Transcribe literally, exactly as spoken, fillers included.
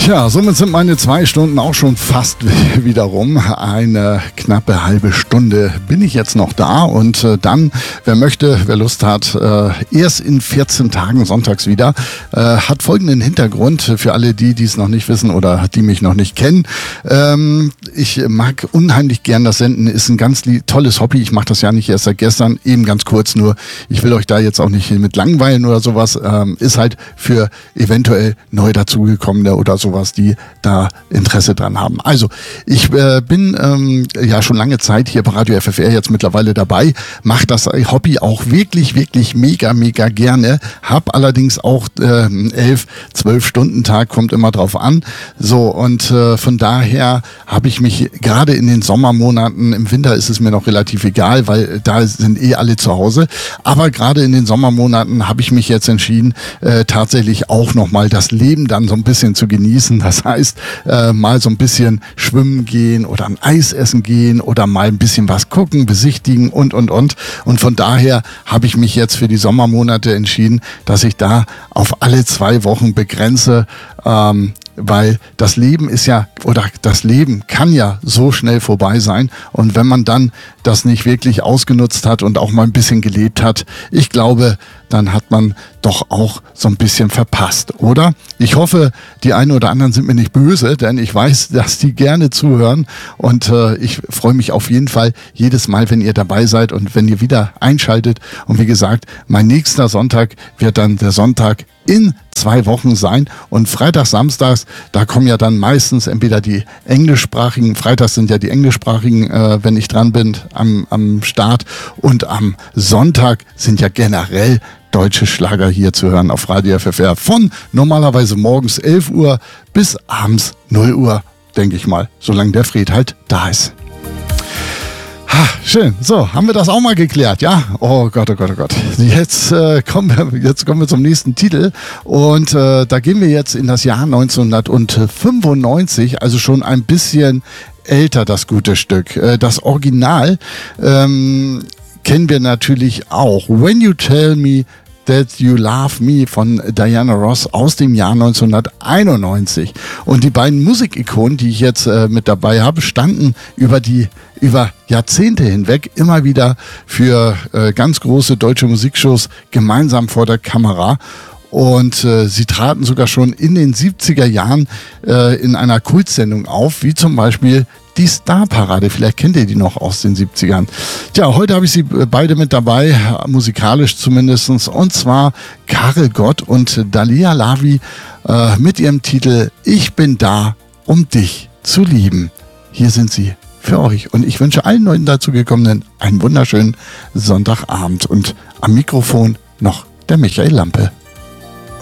Tja, somit sind meine zwei Stunden auch schon fast wieder rum. Eine knappe halbe Stunde bin ich jetzt noch da und äh, dann, wer möchte, wer Lust hat, äh, erst in vierzehn Tagen sonntags wieder. Äh, hat folgenden Hintergrund für alle die, die es noch nicht wissen oder die mich noch nicht kennen. Ähm, ich mag unheimlich gern das Senden, ist ein ganz tolles Hobby. Ich mache das ja nicht erst seit gestern, eben ganz kurz nur. Ich will euch da jetzt auch nicht mit langweilen oder sowas. Ähm, ist halt für eventuell neu dazugekommene oder sowas, die da Interesse dran haben. Also, ich äh, bin ähm, ja schon lange Zeit hier bei Radio F F R jetzt mittlerweile dabei, mache das Hobby auch wirklich, wirklich mega, mega gerne, hab allerdings auch äh, elf, zwölf Stunden Tag, kommt immer drauf an. So, und äh, von daher habe ich mich gerade in den Sommermonaten, im Winter ist es mir noch relativ egal, weil da sind eh alle zu Hause, aber gerade in den Sommermonaten habe ich mich jetzt entschieden, äh, tatsächlich auch nochmal das Leben dann so ein bisschen zu genießen. Das heißt, äh, mal so ein bisschen schwimmen gehen oder ein Eis essen gehen oder mal ein bisschen was gucken, besichtigen und, und, und. Und von daher habe ich mich jetzt für die Sommermonate entschieden, dass ich da auf alle zwei Wochen begrenze, ähm, weil das Leben ist ja, oder das Leben kann ja so schnell vorbei sein. Und wenn man dann das nicht wirklich ausgenutzt hat und auch mal ein bisschen gelebt hat, ich glaube, dann hat man doch auch so ein bisschen verpasst, oder? Ich hoffe, die einen oder anderen sind mir nicht böse, denn ich weiß, dass die gerne zuhören und äh, ich freue mich auf jeden Fall jedes Mal, wenn ihr dabei seid und wenn ihr wieder einschaltet. Und wie gesagt, mein nächster Sonntag wird dann der Sonntag in zwei Wochen sein und Freitags, Samstags, da kommen ja dann meistens entweder die englischsprachigen, Freitags sind ja die englischsprachigen, äh, wenn ich dran bin, am, am Start, und am Sonntag sind ja generell deutsche Schlager hier zu hören auf Radio F F R von normalerweise morgens elf Uhr bis abends null Uhr, denke ich mal, solange der Fred halt da ist. Ha, schön. So, haben wir das auch mal geklärt, ja? Oh Gott, oh Gott, oh Gott. Jetzt, äh, kommen, wir, jetzt kommen wir zum nächsten Titel und äh, da gehen wir jetzt in das Jahr neunzehnhundertfünfundneunzig, also schon ein bisschen älter, das gute Stück. Äh, das Original ähm, kennen wir natürlich auch. When You Tell Me That You Love Me von Diana Ross aus dem Jahr neunzehnhunderteinundneunzig. Und die beiden Musikikonen, die ich jetzt äh, mit dabei habe, standen über die über Jahrzehnte hinweg immer wieder für äh, ganz große deutsche Musikshows gemeinsam vor der Kamera. Und äh, sie traten sogar schon in den siebziger Jahren äh, in einer Kultsendung auf, wie zum Beispiel die Starparade. Vielleicht kennt ihr die noch aus den siebzigern. Tja, heute habe ich sie beide mit dabei, musikalisch zumindest. Und zwar Karel Gott und Dalia Lavi äh, mit ihrem Titel Ich bin da, um dich zu lieben. Hier sind sie für euch. Und ich wünsche allen neuen dazugekommenen einen wunderschönen Sonntagabend. Und am Mikrofon noch der Michael Lampe.